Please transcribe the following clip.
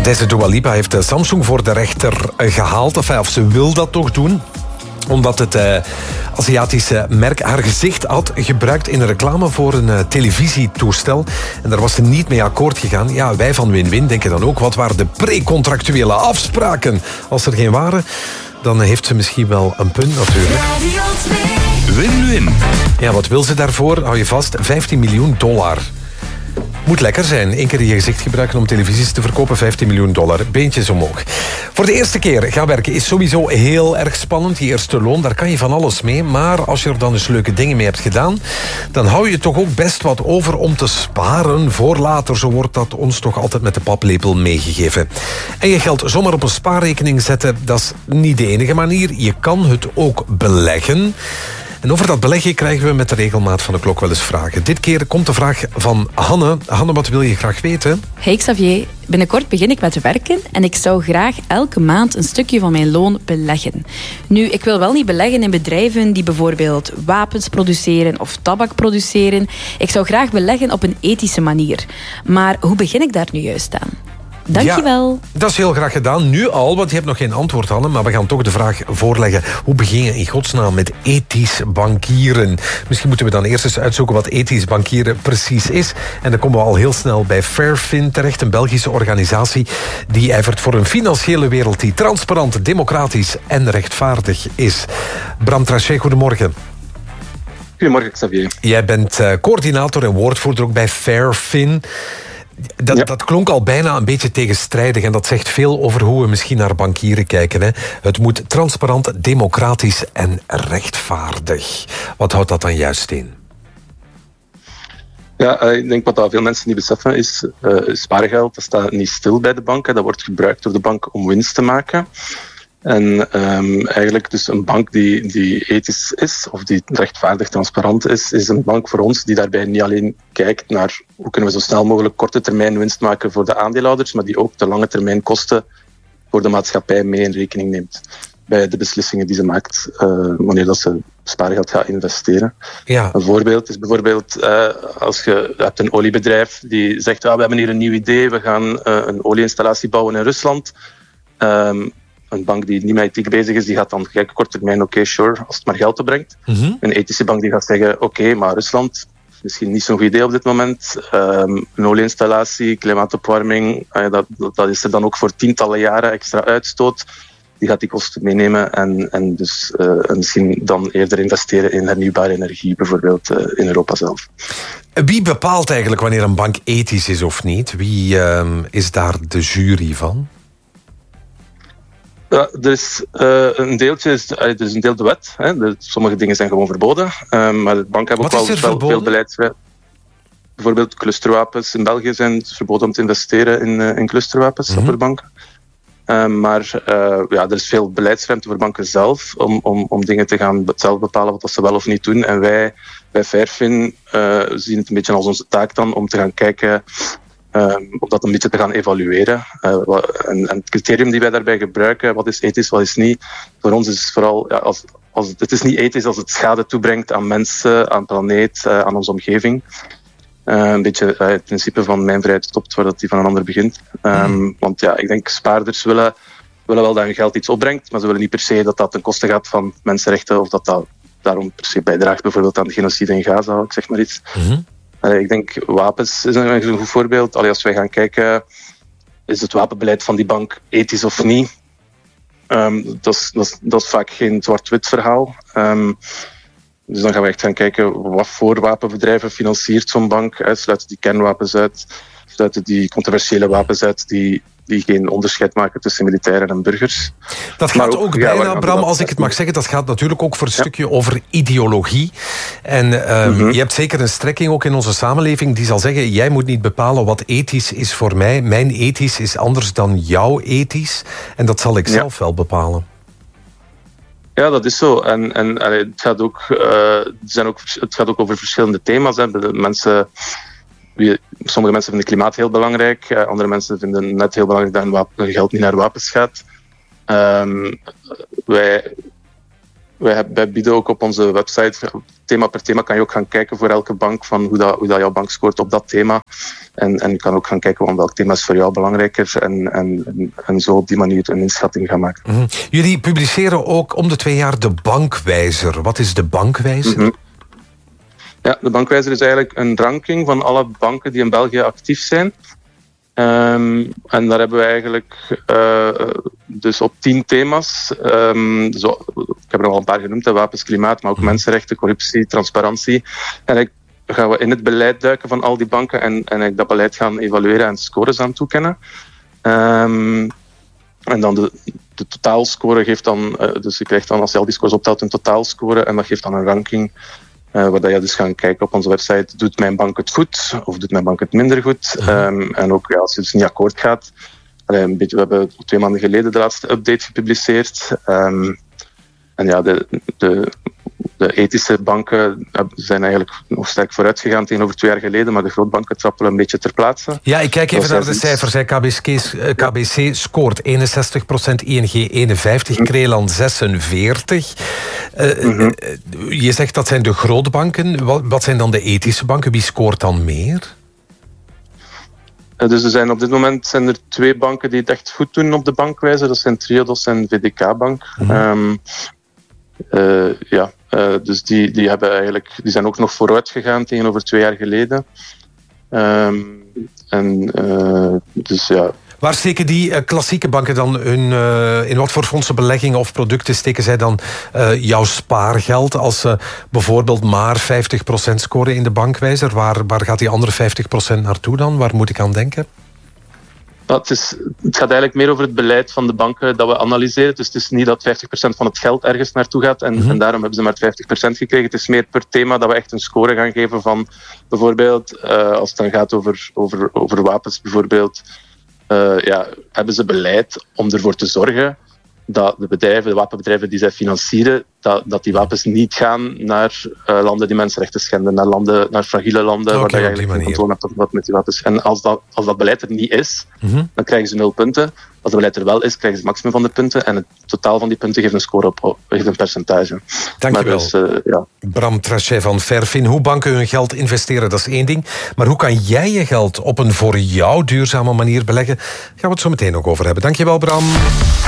Deze Dua Lipa heeft Samsung voor de rechter gehaald. Of ze wil dat toch doen, omdat het Aziatische merk haar gezicht had gebruikt in een reclame voor een televisietoestel. En daar was ze niet mee akkoord gegaan. Ja, wij van Win-Win denken dan ook, wat waren de precontractuele afspraken? Als er geen waren, dan heeft ze misschien wel een punt natuurlijk. Win-Win. Ja, wat wil ze daarvoor? Hou je vast, $15 miljoen. Moet lekker zijn. Eén keer je gezicht gebruiken om televisies te verkopen, $15 miljoen. Beentjes omhoog. Voor de eerste keer gaan werken is sowieso heel erg spannend. Die eerste loon, daar kan je van alles mee. Maar als je er dan eens leuke dingen mee hebt gedaan, dan hou je toch ook best wat over om te sparen voor later. Zo wordt dat ons toch altijd met de paplepel meegegeven. En je geld zomaar op een spaarrekening zetten, dat is niet de enige manier. Je kan het ook beleggen. En over dat beleggen krijgen we met de regelmaat van de klok wel eens vragen. Dit keer komt de vraag van Hanne. Hanne, wat wil je graag weten? Hey Xavier, binnenkort begin ik met werken en ik zou graag elke maand een stukje van mijn loon beleggen. Nu, ik wil wel niet beleggen in bedrijven die bijvoorbeeld wapens produceren of tabak produceren. Ik zou graag beleggen op een ethische manier. Maar hoe begin ik daar nu juist aan? Dankjewel. Ja, dat is heel graag gedaan. Nu al, want je hebt nog geen antwoord, Hanne. Maar we gaan toch de vraag voorleggen. Hoe begin je in godsnaam met ethisch bankieren? Misschien moeten we dan eerst eens uitzoeken wat ethisch bankieren precies is. En dan komen we al heel snel bij Fairfin terecht. Een Belgische organisatie die ijvert voor een financiële wereld die transparant, democratisch en rechtvaardig is. Bram Trachet, goedemorgen. Goedemorgen, Xavier. Jij bent coördinator en woordvoerder ook bij Fairfin. Dat klonk al bijna een beetje tegenstrijdig en dat zegt veel over hoe we misschien naar bankieren kijken. Hè. Het moet transparant, democratisch en rechtvaardig. Wat houdt dat dan juist in? Ja, ik denk wat veel mensen niet beseffen is, spaargeld dat staat niet stil bij de bank. Dat wordt gebruikt door de bank om winst te maken. En eigenlijk dus een bank die ethisch is, of die rechtvaardig transparant is een bank voor ons die daarbij niet alleen kijkt naar hoe kunnen we zo snel mogelijk korte termijn winst maken voor de aandeelhouders, maar die ook de lange termijn kosten voor de maatschappij mee in rekening neemt bij de beslissingen die ze maakt wanneer dat ze spaargeld gaat investeren. Ja. Een voorbeeld is bijvoorbeeld als je hebt een oliebedrijf die zegt we hebben hier een nieuw idee, we gaan een olieinstallatie bouwen in Rusland. Een bank die niet met ethiek bezig is, die gaat dan kijken kort termijn, oké, sure, als het maar geld opbrengt. Mm-hmm. Een ethische bank die gaat zeggen, oké, maar Rusland, misschien niet zo'n goed idee op dit moment. Een olieinstallatie, klimaatopwarming, dat is er dan ook voor tientallen jaren extra uitstoot. Die gaat die kosten meenemen en dus misschien dan eerder investeren in hernieuwbare energie, bijvoorbeeld in Europa zelf. Wie bepaalt eigenlijk wanneer een bank ethisch is of niet? Wie is daar de jury van? Ja, er is een deeltje, er is een deel de wet. Hè. Sommige dingen zijn gewoon verboden. Maar de banken hebben ook wel veel beleidswet. Bijvoorbeeld clusterwapens in België zijn het verboden om te investeren in clusterwapens voor banken. Maar er is veel beleidsruimte voor banken zelf om dingen te gaan zelf bepalen wat ze wel of niet doen. En wij bij Fairfin zien het een beetje als onze taak dan om te gaan kijken om dat een beetje te gaan evalueren. En het criterium die wij daarbij gebruiken, wat is ethisch, wat is niet, voor ons is vooral, het is niet ethisch als het schade toebrengt aan mensen, aan de planeet, aan onze omgeving. Een beetje het principe van mijn vrijheid stopt voordat die van een ander begint. Want ja, ik denk spaarders willen wel dat hun geld iets opbrengt, maar ze willen niet per se dat dat ten koste gaat van mensenrechten of dat daarom per se bijdraagt bijvoorbeeld aan de genocide in Gaza, ik zeg maar iets. Mm-hmm. Ik denk wapens is een goed voorbeeld. Als wij gaan kijken, is het wapenbeleid van die bank ethisch of niet? Dat is vaak geen zwart-wit verhaal. Dus dan gaan we echt gaan kijken wat voor wapenbedrijven financiert zo'n bank. Sluiten die kernwapens uit? Sluiten die controversiële wapens uit die geen onderscheid maken tussen militairen en burgers? Dat gaat ook bijna, Bram, als ik het mag zeggen, dat gaat natuurlijk ook voor een stukje over ideologie. En je hebt zeker een strekking ook in onze samenleving die zal zeggen, jij moet niet bepalen wat ethisch is voor mij. Mijn ethisch is anders dan jouw ethisch. En dat zal ik zelf wel bepalen. Ja, dat is zo. En het gaat ook over verschillende thema's. Hè. Sommige mensen vinden klimaat heel belangrijk. Andere mensen vinden net heel belangrijk dat hun geld niet naar wapens gaat. Wij bieden ook op onze website thema per thema kan je ook gaan kijken voor elke bank van hoe dat jouw bank scoort op dat thema. En je kan ook gaan kijken van welk thema is voor jou belangrijker en zo op die manier een inschatting gaan maken. Mm-hmm. Jullie publiceren ook om de 2 jaar de Bankwijzer. Wat is de Bankwijzer? Mm-hmm. Ja, de Bankwijzer is eigenlijk een ranking van alle banken die in België actief zijn. En daar hebben we eigenlijk dus op 10 thema's. Ik heb er al een paar genoemd, wapens, klimaat, maar ook mensenrechten, corruptie, transparantie. En eigenlijk gaan we in het beleid duiken van al die banken en dat beleid gaan evalueren en scores aan toekennen. En dan de totaalscore geeft dan, dus je krijgt dan als je al die scores optelt een totaalscore en dat geeft dan een ranking. Waar je dus gaan kijken op onze website, doet mijn bank het goed of doet mijn bank het minder goed? En ook als je dus niet akkoord gaat. We hebben 2 maanden geleden de laatste update gepubliceerd. En ja, de ethische banken zijn eigenlijk nog sterk vooruit gegaan tegenover 2 jaar geleden, maar de grootbanken trappelen een beetje ter plaatse. Ja, ik kijk even naar de cijfers. KBC scoort 61%, ING 51%, Creeland 46%. Je zegt dat zijn de grote banken. Wat zijn dan de ethische banken? Wie scoort dan meer? Dus op dit moment zijn er 2 banken die het echt goed doen op de Bankwijzer. Dat zijn Triodos en VDK-bank. Dus die zijn ook nog vooruit gegaan tegenover 2 jaar geleden. Dus ja. Waar steken die klassieke banken dan in wat voor fondsen, beleggingen of producten steken zij dan jouw spaargeld? Als ze bijvoorbeeld maar 50% scoren in de Bankwijzer, waar gaat die andere 50% naartoe dan? Waar moet ik aan denken? Het gaat eigenlijk meer over het beleid van de banken dat we analyseren. Dus het is niet dat 50% van het geld ergens naartoe gaat en daarom hebben ze maar 50% gekregen. Het is meer per thema dat we echt een score gaan geven van bijvoorbeeld, als het dan gaat over wapens bijvoorbeeld, hebben ze beleid om ervoor te zorgen dat de wapenbedrijven die zij financieren, dat die wapens niet gaan naar landen die mensenrechten schenden, naar fragiele landen, waar je eigenlijk geen controle hebt op wat met die wapens. En als dat beleid er niet is, dan krijgen ze 0 punten. Als het beleid er wel is, krijgen ze het maximum van de punten. En het totaal van die punten geeft een score geeft een percentage. Dankjewel. Bram Trachet van Fairfin. Hoe banken hun geld investeren, dat is 1 ding. Maar hoe kan jij je geld op een voor jou duurzame manier beleggen? Gaan we het zo meteen nog over hebben. Dankjewel, Bram.